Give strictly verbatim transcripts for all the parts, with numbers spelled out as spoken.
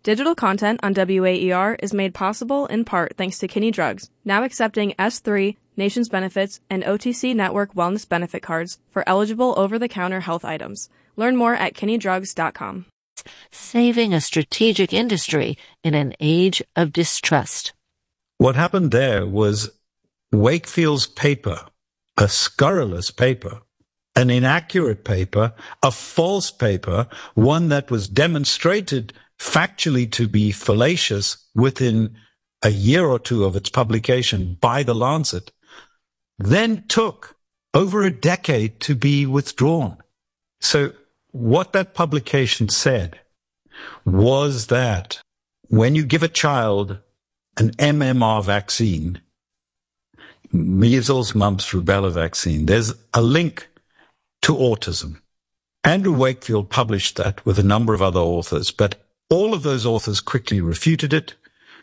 Digital content on W A E R is made possible in part thanks to Kinney Drugs, now accepting S three, Nations Benefits, and O T C Network Wellness Benefit Cards for eligible over-the-counter health items. Learn more at kinney drugs dot com. Saving a strategic industry in an age of distrust. What happened there was Wakefield's paper, a scurrilous paper, an inaccurate paper, a false paper, one that was demonstrated factually to be fallacious within a year or two of its publication by The Lancet, then took over a decade to be withdrawn. So what that publication said was that when you give a child an M M R vaccine, measles, mumps, rubella vaccine, there's a link to autism. Andrew Wakefield published that with a number of other authors, but all of those authors quickly refuted it.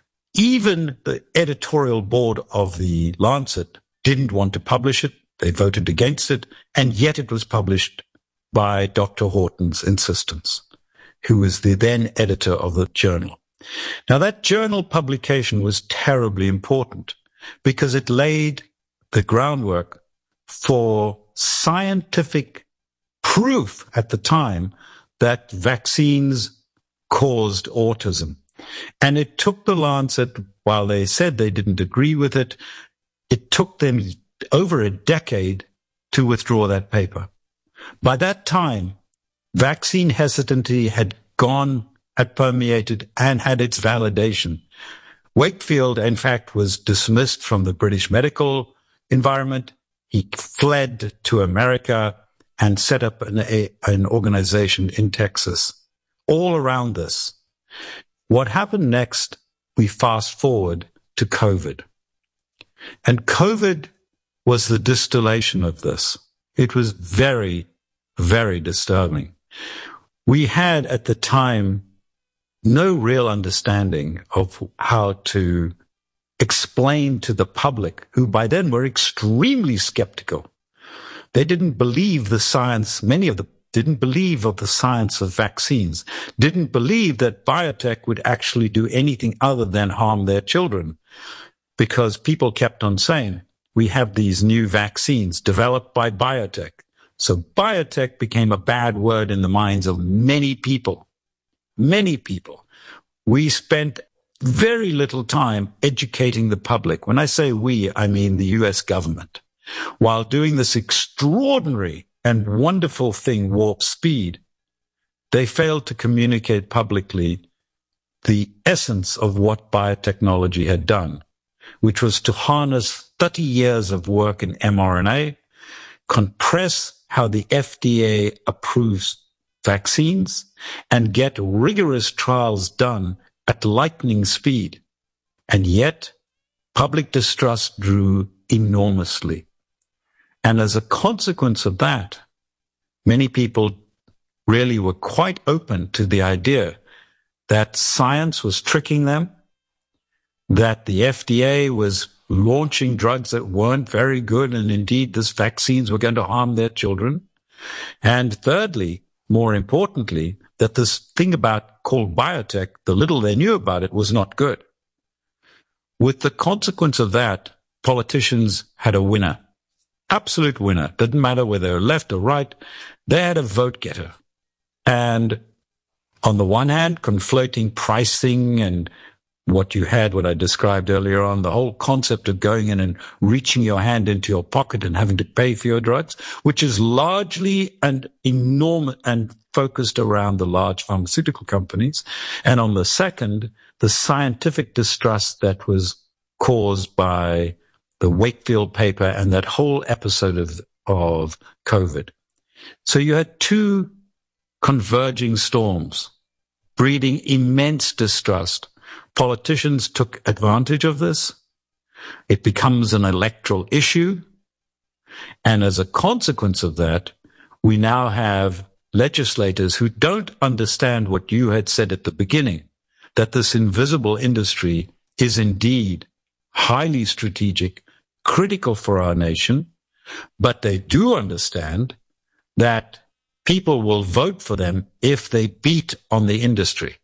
Even the editorial board of the Lancet didn't want to publish it. They voted against it, and yet it was published by Doctor Horton's insistence, who was the then editor of the journal. Now, that journal publication was terribly important because it laid the groundwork for scientific proof at the time that vaccines caused autism. And it took the Lancet, while they said they didn't agree with it, it took them over a decade to withdraw that paper. By that time, vaccine hesitancy had gone, had permeated, and had its validation. Wakefield, in fact, was dismissed from the British medical environment. He fled to America and set up an, a, an organization in Texas. All around this. What happened next, we fast forward to COVID. And COVID was the distillation of this. It was very, very disturbing. We had at the time no real understanding of how to explain to the public, who by then were extremely skeptical. They didn't believe the science, many of them didn't believe of the science of vaccines, didn't believe that biotech would actually do anything other than harm their children, because people kept on saying, we have these new vaccines developed by biotech. So biotech became a bad word in the minds of many people, many people. We spent very little time educating the public. When I say we, I mean the U S government, while doing this extraordinary and wonderful thing, Warp Speed. They failed to communicate publicly the essence of what biotechnology had done, which was to harness thirty years of work in mRNA, compress how the F D A approves vaccines, and get rigorous trials done at lightning speed. And yet, public distrust grew enormously. And as a consequence of that, many people really were quite open to the idea that science was tricking them, that the F D A was launching drugs that weren't very good, and indeed these vaccines were going to harm their children. And thirdly, more importantly, that this thing about called biotech, the little they knew about it was not good. With the consequence of that, politicians had a winner. Absolute winner. Didn't matter whether they were left or right. They had a vote getter. And on the one hand, conflating pricing and what you had, what I described earlier on, the whole concept of going in and reaching your hand into your pocket and having to pay for your drugs, which is largely and enormous and focused around the large pharmaceutical companies. And on the second, the scientific distrust that was caused by the Wakefield paper and that whole episode of, of COVID. So you had two converging storms, breeding immense distrust. Politicians took advantage of this. It becomes an electoral issue. And as a consequence of that, we now have legislators who don't understand what you had said at the beginning, that this invisible industry is indeed highly strategic, critical for our nation, but they do understand that people will vote for them if they beat on the industry.